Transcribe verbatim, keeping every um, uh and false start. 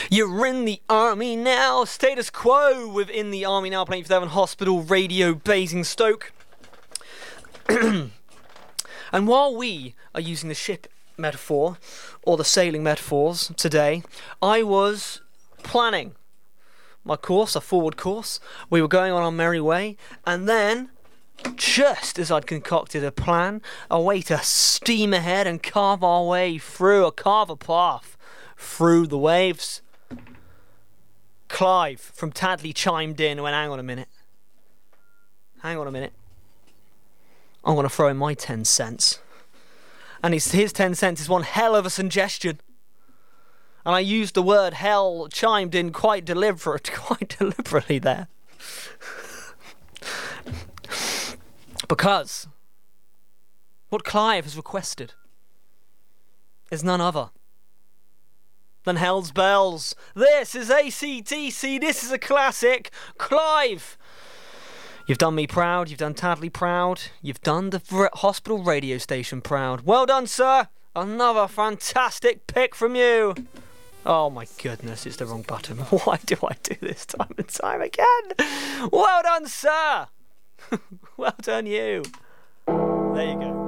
You're in the army now. Status quo within the army now, playing for Devon Hospital Radio, Basingstoke. And while we are using the ship metaphor, or the sailing metaphors today, I was planning my course, a forward course. We were going on our merry way, and then, just as I'd concocted a plan, a way to steam ahead and carve our way through, a carve a path through the waves, Clive from Tadley chimed in and went, hang on a minute. Hang on a minute. I'm going to throw in my ten cents. And his, his ten cents is one hell of a suggestion. And I used the word hell, chimed in quite deliberate, quite deliberately there. Because what Clive has requested is none other than Hell's Bells. This is A C D C, this is a classic. Clive, you've done me proud, you've done Tadley proud, you've done the r- hospital radio station proud. Well done, sir. Another fantastic pick from you. Oh my goodness, it's the wrong button. Why do I do this time and time again? Well done, sir. Well done, you. There you go.